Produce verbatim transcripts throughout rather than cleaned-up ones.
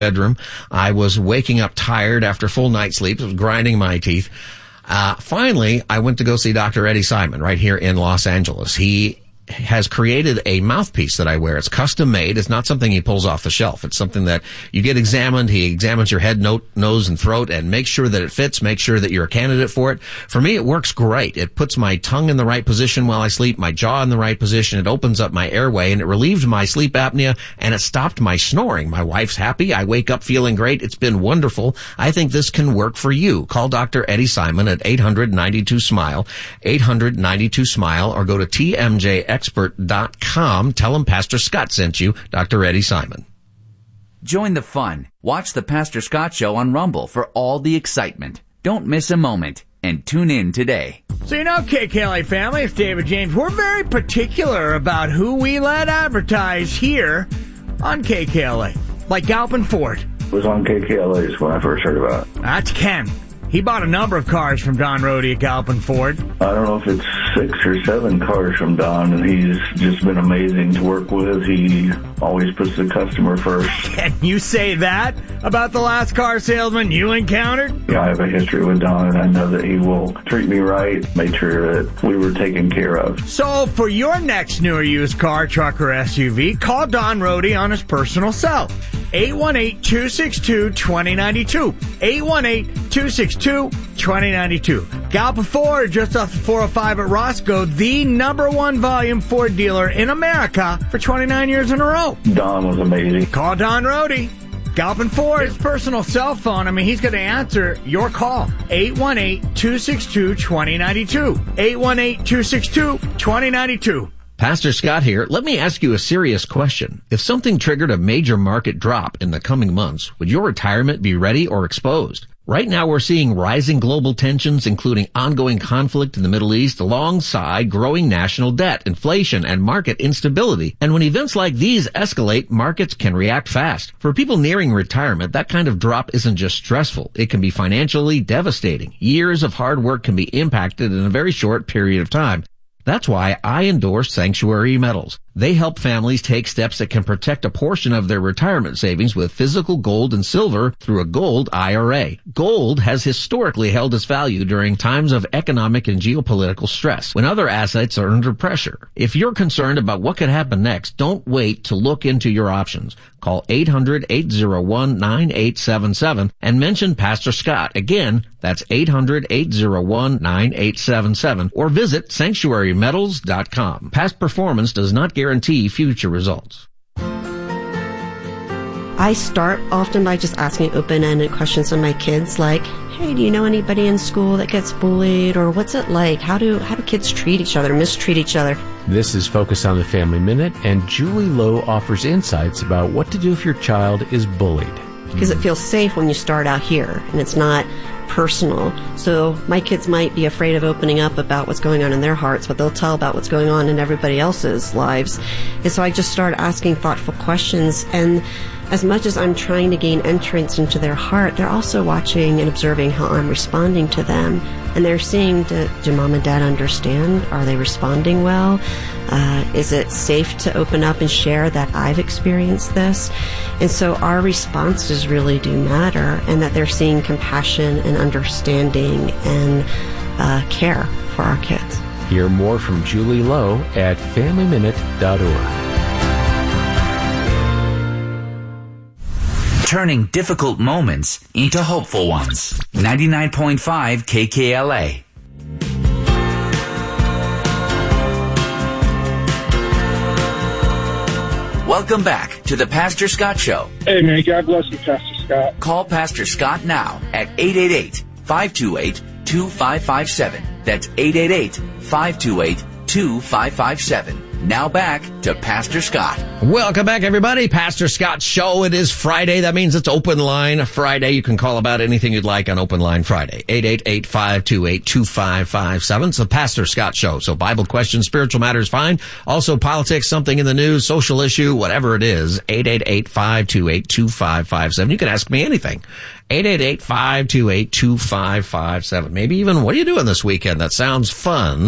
bedroom. I was waking up tired after full night's sleep. I was grinding my teeth. Uh, finally, I went to go see Doctor Eddie Simon right here in Los Angeles. He has created a mouthpiece that I wear. It's custom made. It's not something he pulls off the shelf. It's something that you get examined. He examines your head, no- nose, and throat and makes sure that it fits, make sure that you're a candidate for it. For me, it works great. It puts my tongue in the right position while I sleep, my jaw in the right position. It opens up my airway, and it relieved my sleep apnea, and it stopped my snoring. My wife's happy. I wake up feeling great. It's been wonderful. I think this can work for you. Call Doctor Eddie Simon at eight hundred ninety-two SMILE, eight hundred ninety-two SMILE, or go to T M J expert dot com. Tell him Pastor Scott sent you, Doctor Eddie Simon. Join the fun. Watch the Pastor Scott Show on Rumble for all the excitement. Don't miss a moment, and tune in today. So you know, K K L A family, it's David James. We're very particular about who we let advertise here on K K L A. Like Galpin Ford. It was on K K L A's when I first heard about it. That's Ken. He bought a number of cars from Don Rohde at Galpin Ford. I don't know if it's six or seven cars from Don, and he's just been amazing to work with. He always puts the customer first. Can you say that about the last car salesman you encountered? Yeah, I have a history with Don, and I know that he will treat me right, make sure that we were taken care of. So for your next new or used car, truck, or S U V, call Don Rohde on his personal cell. eight one eight, two six two, two zero nine two. eight one eight, two six two, two zero nine two. Galpin Ford, just off the four oh five at Roscoe, the number one volume Ford dealer in America for twenty-nine years in a row. Don was amazing. Call Don Rohde. Galpin Ford, his personal cell phone. I mean, he's going to answer your call. eight one eight, two six two, two zero nine two. eight one eight, two six two, two zero nine two. Pastor Scott here. Let me ask you a serious question. If something triggered a major market drop in the coming months, would your retirement be ready or exposed? Right now we're seeing rising global tensions, including ongoing conflict in the Middle East, alongside growing national debt, inflation, and market instability. And when events like these escalate, markets can react fast. For people nearing retirement, that kind of drop isn't just stressful. It can be financially devastating. Years of hard work can be impacted in a very short period of time. That's why I endorse Sanctuary Metals. They help families take steps that can protect a portion of their retirement savings with physical gold and silver through a gold I R A. Gold has historically held its value during times of economic and geopolitical stress, when other assets are under pressure. If you're concerned about what could happen next, don't wait to look into your options. Call eight hundred, eight oh one, nine eight seven seven and mention Pastor Scott. Again, that's eight hundred, eight oh one, nine eight seven seven, or visit sanctuary metals dot com. Past performance does not guarantee future results. I start often by just asking open-ended questions of my kids, like, hey, do you know anybody in school that gets bullied? Or what's it like? How do how do kids treat each other, mistreat each other? This is Focus on the Family Minute, and Julie Lowe offers insights about what to do if your child is bullied. Because it feels safe when you start out here, and it's not personal. So my kids might be afraid of opening up about what's going on in their hearts, but they'll tell about what's going on in everybody else's lives. And so I just started asking thoughtful questions, and as much as I'm trying to gain entrance into their heart, they're also watching and observing how I'm responding to them. And they're seeing, do, do mom and dad understand? Are they responding well? Uh, is it safe to open up and share that I've experienced this? And so our responses really do matter, and that they're seeing compassion and understanding and uh, care for our kids. Hear more from Julie Lowe at family minute dot org. Turning difficult moments into hopeful ones. ninety-nine point five K K L A. Welcome back to the Pastor Scott Show. Hey, man, God bless you, Pastor Scott. Call Pastor Scott now at eight eight eight, five two eight, two five five seven. That's eight eight eight, five two eight, two five five seven. Now back to Pastor Scott. Welcome back, everybody. Pastor Scott Show. It is Friday. That means it's Open Line Friday. You can call about anything you'd like on Open Line Friday. eight eight eight, five two eight, two five five seven. It's the Pastor Scott Show. So Bible questions, spiritual matters, fine. Also politics, something in the news, social issue, whatever it is. eight eight eight, five two eight, two five five seven. You can ask me anything. eight eight eight, five two eight, two five five seven. Maybe even, what are you doing this weekend? That sounds fun.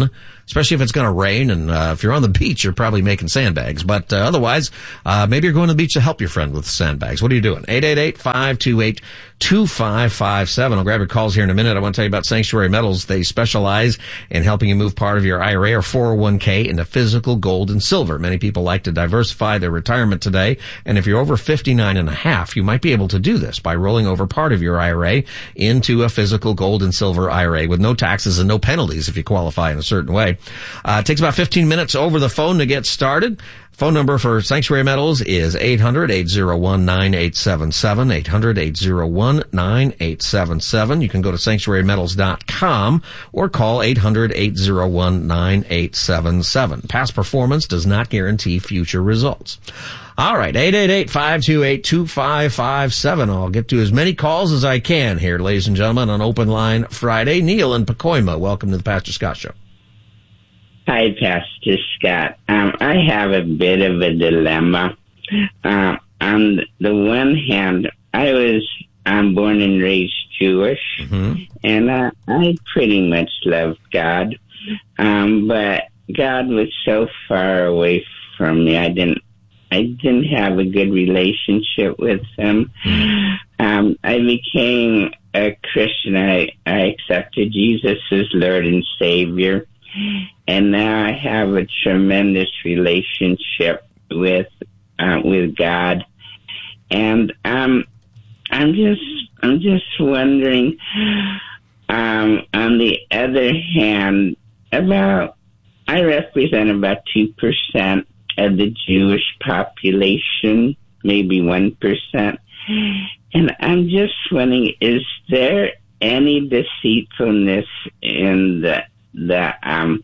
especially if it's going to rain. And uh, if you're on the beach, you're probably making sandbags. But uh, otherwise, uh, maybe you're going to the beach to help your friend with sandbags. What are you doing? eight eight eight, five two eight, two five five seven. I'll grab your calls here in a minute. I want to tell you about Sanctuary Metals. They specialize in helping you move part of your I R A or four oh one k into physical gold and silver. Many people like to diversify their retirement today. And if you're over fifty-nine and a half, you might be able to do this by rolling over part of your I R A into a physical gold and silver I R A with no taxes and no penalties if you qualify in a certain way. Uh, it takes about fifteen minutes over the phone to get started. Phone number for Sanctuary Metals is eight hundred, eight oh one, nine eight seven seven, eight hundred, eight oh one, nine eight seven seven. You can go to sanctuary metals dot com or call eight hundred, eight oh one, nine eight seven seven. Past performance does not guarantee future results. All right, eight eight eight, five two eight, two five five seven. I'll get to as many calls as I can here, ladies and gentlemen, on Open Line Friday. Neil in Pacoima, welcome to the Pastor Scott Show. Hi, Pastor Scott. Um, I have a bit of a dilemma. Uh, on the one hand, I was I'm born and raised Jewish, mm-hmm. and uh, I pretty much loved God, um, but God was so far away from me. I didn't I didn't have a good relationship with Him. Mm-hmm. Um, I became a Christian. I, I accepted Jesus as Lord and Savior. And now I have a tremendous relationship with uh, with God, and um, I'm just I'm just wondering. Um, on the other hand, about I represent about two percent of the Jewish population, maybe one percent, and I'm just wondering: is there any deceitfulness in the the um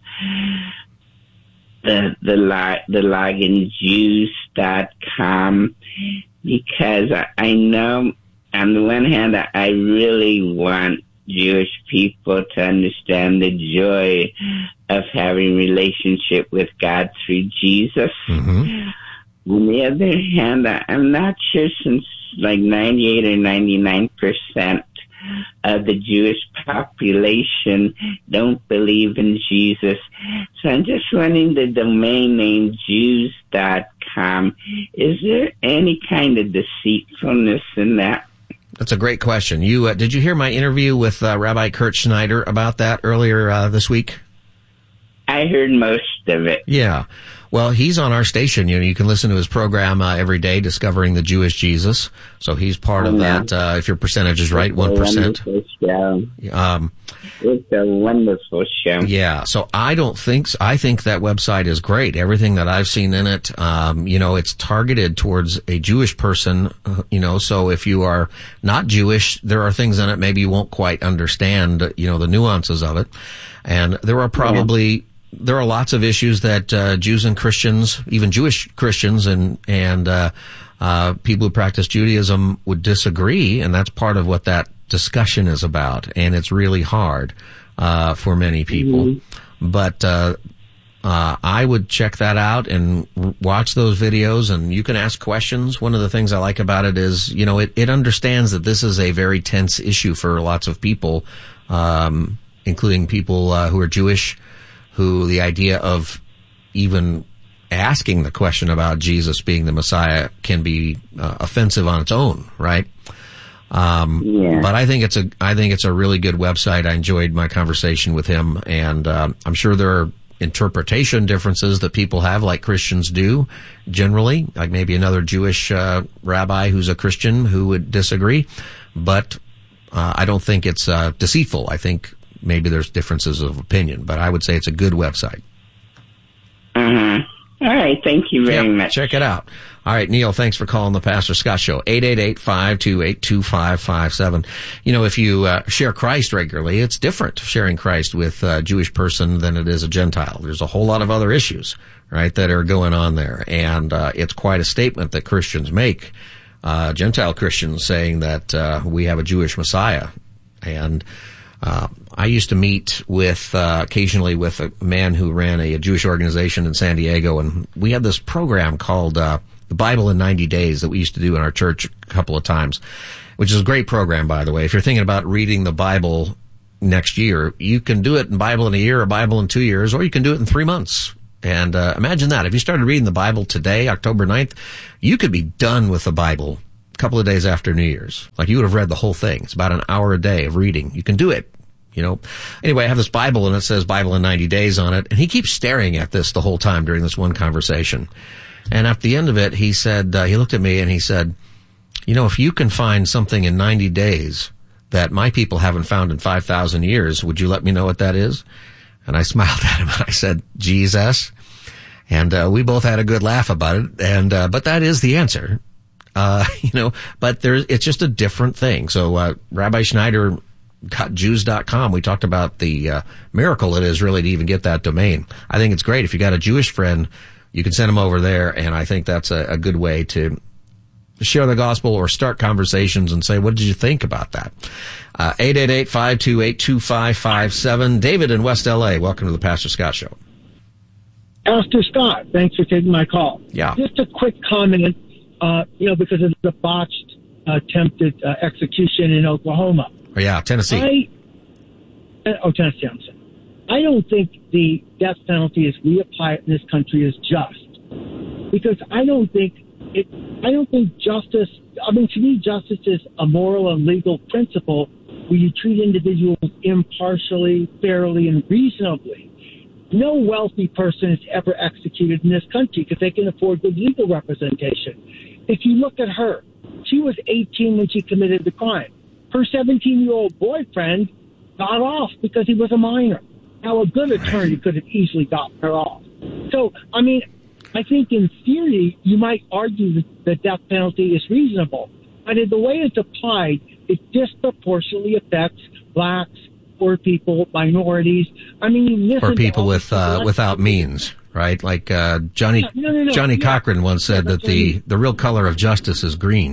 the the log the login jews dot com, because I, I know on the one hand I, I really want Jewish people to understand the joy of having relationship with God through Jesus. Mm-hmm. On the other hand, I, I'm not sure, since like ninety-eight or ninety-nine percent of the Jewish population don't believe in Jesus. So I'm just running the domain name jews dot com. Is there any kind of deceitfulness in that? That's a great question. You uh, did you hear my interview with uh, Rabbi Kurt Schneider about that earlier uh, this week? I heard most of it. Yeah. Well, he's on our station. You know, you can listen to his program uh, every day, Discovering the Jewish Jesus. So he's part oh, of yeah. that. Uh, if your percentage is right, one percent. Um, it's a wonderful show. Yeah. So I don't think, so. I think that website is great. Everything that I've seen in it, um, you know, it's targeted towards a Jewish person, uh, you know, so if you are not Jewish, there are things in it maybe you won't quite understand, you know, the nuances of it. And there are probably, yeah. There are lots of issues that uh, Jews and Christians, even Jewish Christians and and uh, uh, people who practice Judaism would disagree, and that's part of what that discussion is about. And it's really hard uh, for many people. Mm-hmm. But uh, uh, I would check that out and watch those videos, and you can ask questions. One of the things I like about it is, you know, it, it understands that this is a very tense issue for lots of people, um, including people uh, who are Jewish, who the idea of even asking the question about Jesus being the Messiah can be uh, offensive on its own, right? Um, yeah. But I think it's a, I think it's a really good website. I enjoyed my conversation with him, and uh, I'm sure there are interpretation differences that people have, like Christians do generally, like maybe another Jewish uh, rabbi who's a Christian who would disagree. But uh, I don't think it's uh, deceitful. I think maybe there's differences of opinion, but I would say it's a good website. Uh-huh. All right. Thank you very yeah, much. Check it out. All right, Neil, thanks for calling the Pastor Scott Show. eight eight eight, five two eight, two five five seven. You know, if you uh, share Christ regularly, it's different sharing Christ with a Jewish person than it is a Gentile. There's a whole lot of other issues, right, that are going on there. And uh, it's quite a statement that Christians make, uh, Gentile Christians saying that uh, we have a Jewish Messiah. And Uh, I used to meet with, uh, occasionally with a man who ran a, a Jewish organization in San Diego, and we had this program called, uh, The Bible in ninety days that we used to do in our church a couple of times, which is a great program, by the way. If you're thinking about reading the Bible next year. You can do it in Bible in a year, a Bible in two years, or you can do it in three months. And uh, imagine that. If you started reading the Bible today, October ninth, you could be done with the Bible a couple of days after New Year's. Like you would have read the whole thing. It's about an hour a day of reading. You can do it. You know, anyway, I have this Bible and it says Bible in ninety days on it. And he keeps staring at this the whole time during this one conversation. And at the end of it, he said, uh, he looked at me and he said, you know, if you can find something in ninety days that my people haven't found in five thousand years, would you let me know what that is? And I smiled at him and I said, Jesus. And, uh, we both had a good laugh about it. And, uh, but that is the answer. Uh, you know, but there's, it's just a different thing. So, uh, Rabbi Schneider, Jews dot com. We talked about the uh, miracle it is really to even get that domain. I think it's great. If you got a Jewish friend, you can send them over there, and I think that's a, a good way to share the gospel or start conversations and say, what did you think about that? Uh, eight eight eight, five two eight, two five five seven. David in West L A, welcome to the Pastor Scott Show. Pastor Scott, thanks for taking my call. Yeah. Just a quick comment, uh, you know, because of the botched uh, attempted uh, execution in Oklahoma. Oh, yeah, Tennessee. I, oh, Tennessee, I'm saying. I don't think the death penalty as we apply it in this country is just. Because I don't think it, I don't think justice, I mean, to me, justice is a moral and legal principle where you treat individuals impartially, fairly, and reasonably. No wealthy person is ever executed in this country because they can afford good legal representation. If you look at her, she was eighteen when she committed the crime. Her seventeen-year-old boyfriend got off because he was a minor. Now, a good attorney could have easily gotten her off. So, I mean, I think in theory, you might argue that the death penalty is reasonable. But in the way it's applied, it disproportionately affects blacks, poor people, minorities. I mean, you listen or people to with uh, without means, right? Like uh, Johnny Yeah, no, no, no. Johnny Yeah. Cochran once said Yeah, that the, the real color of justice is green.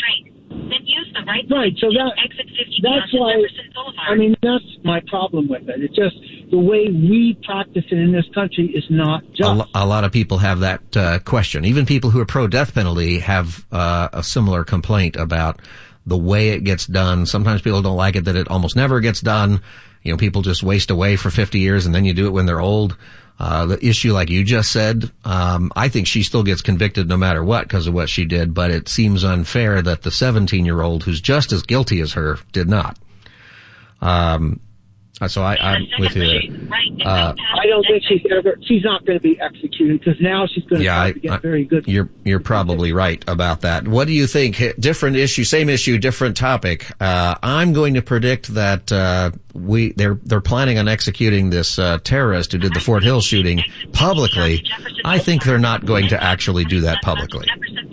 Right, so that, that's why, I mean, that's my problem with it. It's just the way we practice it in this country is not just. A, lo- a lot of people have that uh, question. Even people who are pro-death penalty have uh, a similar complaint about the way it gets done. Sometimes people don't like it that it almost never gets done. You know, people just waste away for fifty years and then you do it when they're old. Uh, the issue, like you just said, um, I think she still gets convicted no matter what because of what she did, but it seems unfair that the seventeen-year-old who's just as guilty as her did not. Um, so I, I'm with you there. Uh, I don't think she's ever, she's not going to be executed because now she's going to yeah, try I, to get I, very good. You're, you're probably right about that. What do you think? Different issue, same issue, different topic. Uh, I'm going to predict that, uh, we, they're, they're planning on executing this, uh, terrorist who did the Fort Hill shooting publicly. I think they're not going to actually do that publicly.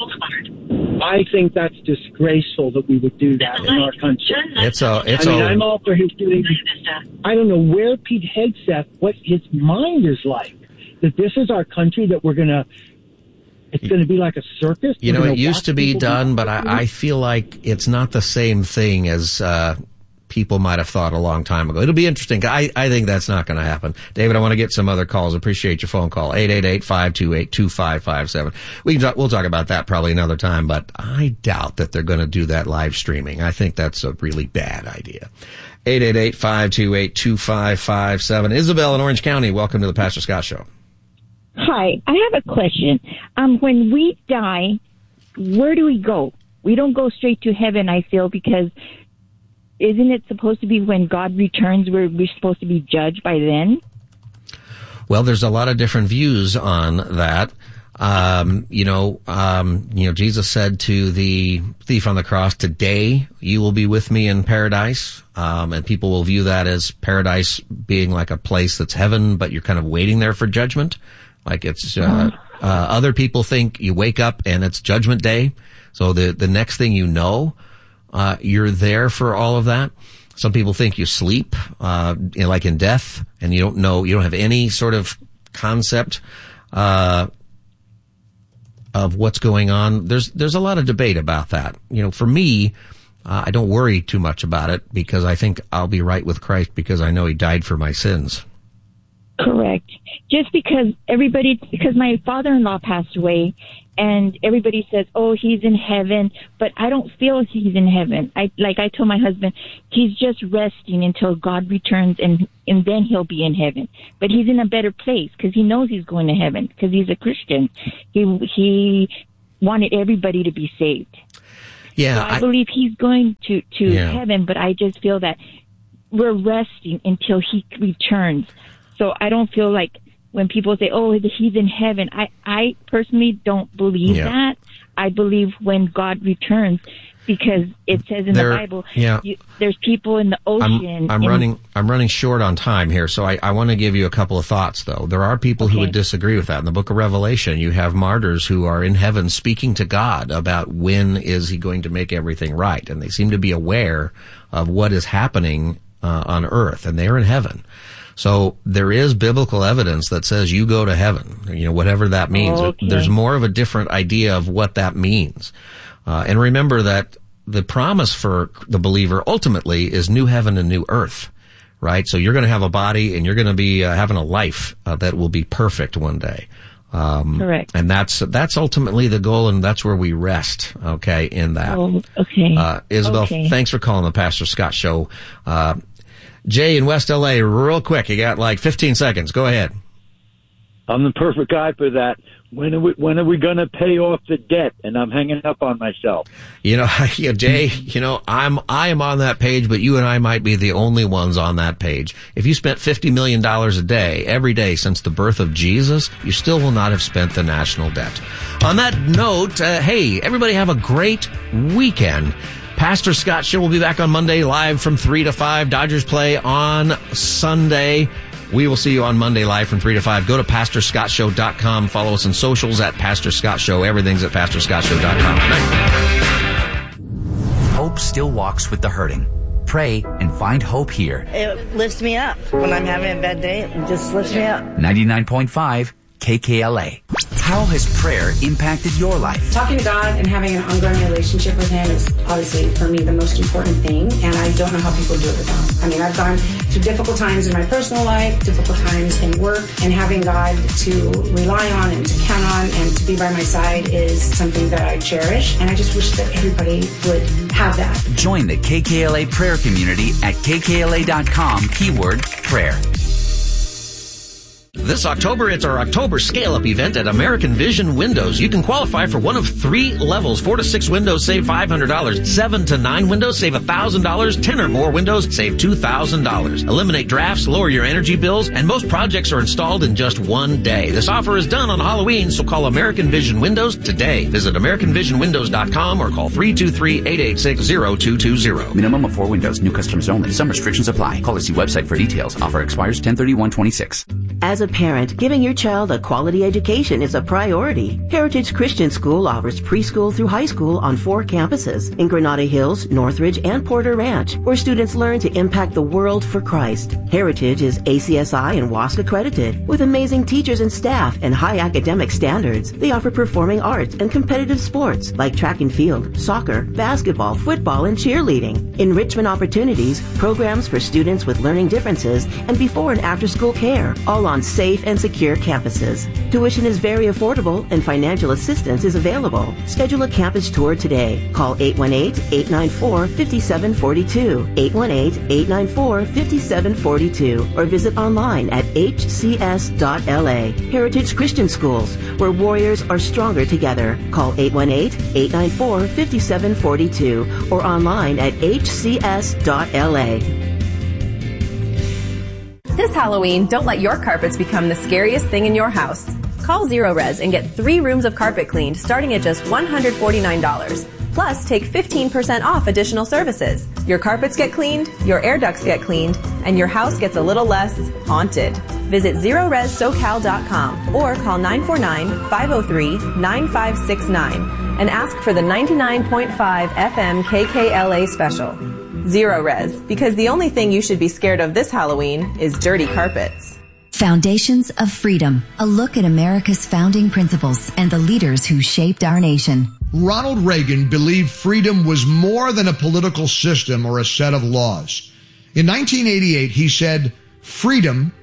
I think that's disgraceful that we would do that in our country. It's a, it's I mean, a, I'm all for his doing. I don't know where Pete Hegseth, what his mind is like. That this is our country, that we're gonna, it's gonna be like a circus. You We're know, gonna it used watch to be people done, be but I, I feel like it's not the same thing as, uh, people might have thought a long time ago. It'll be interesting. I, I think that's not going to happen. David, I want to get some other calls. Appreciate your phone call. eight eight eight, five two eight, two five five seven. We can talk, we'll talk about that probably another time, but I doubt that they're going to do that live streaming. I think that's a really bad idea. eight eight eight, five two eight, two five five seven. Isabel in Orange County, welcome to the Pastor Scott Show. Hi, I have a question. Um, when we die, where do we go? We don't go straight to heaven, I feel, because isn't it supposed to be when God returns where we're supposed to be judged by then? Well, there's a lot of different views on that. Um, you know, um, you know, Jesus said to the thief on the cross, today you will be with me in paradise. Um, and people will view that as paradise being like a place that's heaven, but you're kind of waiting there for judgment. Like it's, uh, uh, other people think you wake up and it's judgment day. So the, the next thing you know, Uh, you're there for all of that. Some people think you sleep, uh, you know, like in death, and you don't know, you don't have any sort of concept, uh, of what's going on. There's, there's a lot of debate about that. You know, for me, uh, I don't worry too much about it because I think I'll be right with Christ because I know he died for my sins. Correct. Just because everybody, because my father-in-law passed away, and everybody says, "Oh, he's in heaven," but I don't feel he's in heaven. I like I told my husband, he's just resting until God returns, and and then he'll be in heaven. But he's in a better place because he knows he's going to heaven because he's a Christian. He he wanted everybody to be saved. Yeah, so I, I believe he's going to to yeah. heaven, but I just feel that we're resting until he returns. So I don't feel like when people say, "Oh, he's in heaven," I, I personally don't believe yeah. that. I believe when God returns, because it says in there, the Bible, yeah. you, there's people in the ocean. I'm, I'm in, running. I'm running short on time here, so I, I want to give you a couple of thoughts. Though there are people okay. who would disagree with that. In the Book of Revelation, you have martyrs who are in heaven speaking to God about when is He going to make everything right, and they seem to be aware of what is happening uh, on earth, and they're in heaven. So there is biblical evidence that says you go to heaven, you know, whatever that means. Okay. There's more of a different idea of what that means. Uh, and remember that the promise for the believer ultimately is new heaven and new earth, right? So you're going to have a body and you're going to be uh, having a life uh, that will be perfect one day. Um, Correct. And that's, that's ultimately the goal, and that's where we rest, okay, in that. Oh, okay. Uh, Isabel, okay. thanks for calling the Pastor Scott Show. Uh, Jay in West L A, real quick. You got like fifteen seconds. Go ahead. I'm the perfect guy for that. When are we, when are we going to pay off the debt? And I'm hanging up on myself. You know, yeah, Jay, you know, I'm, I am on that page, but you and I might be the only ones on that page. If you spent fifty million dollars a day, every day since the birth of Jesus, you still will not have spent the national debt. On that note, uh, hey, everybody have a great weekend. Pastor Scott Show will be back on Monday live from three to five. Dodgers play on Sunday. We will see you on Monday live from three to five. Go to pastor scott show dot com. Follow us on socials at Pastor Scott Show. Everything's at pastor scott show dot com. Hope still walks with the hurting. Pray and find hope here. It lifts me up. When I'm having a bad day, it just lifts me up. ninety-nine point five K K L A. How has prayer impacted your life? Talking to God and having an ongoing relationship with Him is obviously, for me, the most important thing, and I don't know how people do it without. I mean, I've gone through difficult times in my personal life, difficult times in work, and having God to rely on and to count on and to be by my side is something that I cherish, and I just wish that everybody would have that. Join the K K L A prayer community at K K L A dot com, keyword prayer. This October, it's our October Scale-Up event at American Vision Windows. You can qualify for one of three levels. Four to six windows, save five hundred dollars. Seven to nine windows, save one thousand dollars. Ten or more windows, save two thousand dollars. Eliminate drafts, lower your energy bills, and most projects are installed in just one day. This offer is done on Halloween, so call American Vision Windows today. Visit american vision windows dot com or call three two three, eight eight six, zero two two zero. Minimum of four windows. New customers only. Some restrictions apply. Call or see website for details. Offer expires ten thirty-one twenty-six. As a parent, giving your child a quality education is a priority. Heritage Christian School offers preschool through high school on four campuses in Granada Hills, Northridge, and Porter Ranch, where students learn to impact the world for Christ. Heritage is A C S I and W A S C accredited. With amazing teachers and staff and high academic standards, they offer performing arts and competitive sports like track and field, soccer, basketball, football, and cheerleading. Enrichment opportunities, programs for students with learning differences, and before and after school care, all on safe and secure campuses. Tuition is very affordable and financial assistance is available. Schedule a campus tour today. Call eight one eight, eight nine four, five seven four two, eight one eight, eight nine four, five seven four two, or visit online at h c s dot l a. Heritage Christian Schools, where warriors are stronger together. Call eight one eight, eight nine four, five seven four two or online at h c s dot l a. This Halloween, don't let your carpets become the scariest thing in your house. Call Zero Res and get three rooms of carpet cleaned starting at just one hundred forty-nine dollars. Plus, take fifteen percent off additional services. Your carpets get cleaned, your air ducts get cleaned, and your house gets a little less haunted. Visit zero res socal dot com or call nine four nine, five oh three, nine five six nine and ask for the ninety-nine point five F M K K L A special. Zero Res, because the only thing you should be scared of this Halloween is dirty carpets. Foundations of Freedom, a look at America's founding principles and the leaders who shaped our nation. Ronald Reagan believed freedom was more than a political system or a set of laws. In nineteen eighty-eight, he said, "Freedom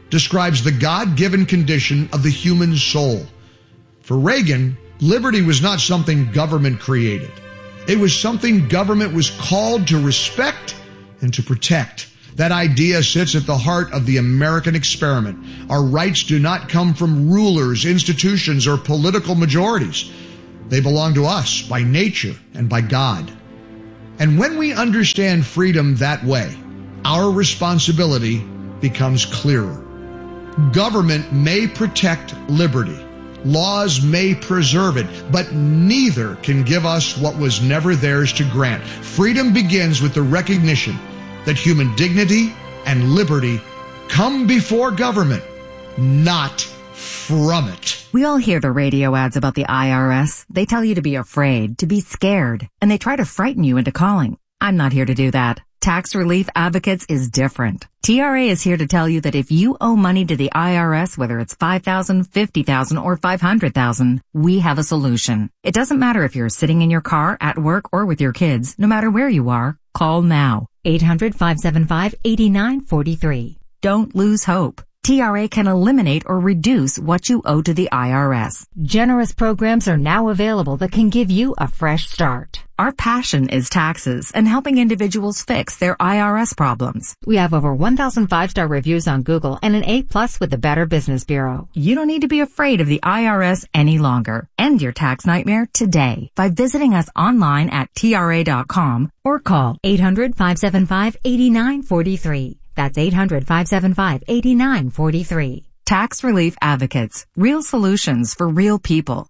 describes the God-given condition of the human soul. For Reagan, liberty was not something government created. It was something government was called to respect and to protect. That idea sits at the heart of the American experiment. Our rights do not come from rulers, institutions, or political majorities. They belong to us by nature and by God. And when we understand freedom that way, our responsibility becomes clearer. Government may protect liberty. Laws may preserve it, but neither can give us what was never theirs to grant. Freedom begins with the recognition that human dignity and liberty come before government, not from it. We all hear the radio ads about the I R S. They tell you to be afraid, to be scared, and they try to frighten you into calling. I'm not here to do that. Tax Relief Advocates is different. T R A is here to tell you that if you owe money to the I R S, whether it's five thousand dollars, fifty thousand dollars, or five hundred thousand dollars, we have a solution. It doesn't matter if you're sitting in your car, at work, or with your kids. No matter where you are, call now. eight hundred, five seven five, eight nine four three. Don't lose hope. T R A can eliminate or reduce what you owe to the I R S. Generous programs are now available that can give you a fresh start. Our passion is taxes and helping individuals fix their I R S problems. We have over one thousand five-star reviews on Google and an A plus with the Better Business Bureau. You don't need to be afraid of the I R S any longer. End your tax nightmare today by visiting us online at T R A dot com or call eight hundred, five seven five, eight nine four three. That's eight hundred, five seven five, eight nine four three. Tax Relief Advocates. Real solutions for real people.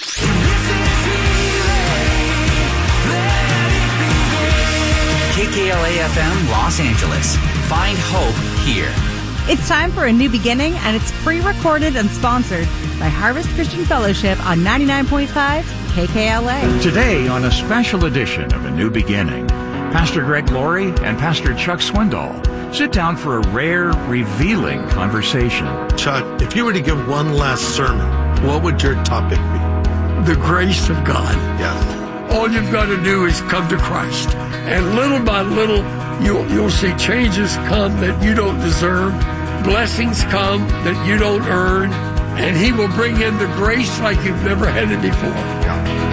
K K L A F M Los Angeles. Find hope here. It's time for A New Beginning, and it's pre-recorded and sponsored by Harvest Christian Fellowship on ninety-nine point five K K L A. Today on a special edition of A New Beginning, Pastor Greg Laurie and Pastor Chuck Swindoll sit down for a rare, revealing conversation. Chuck, if you were to give one last sermon, what would your topic be? The grace of God. Yes. All you've got to do is come to Christ. And little by little, you'll, you'll see changes come that you don't deserve. Blessings come that you don't earn. And He will bring in the grace like you've never had it before. Yeah.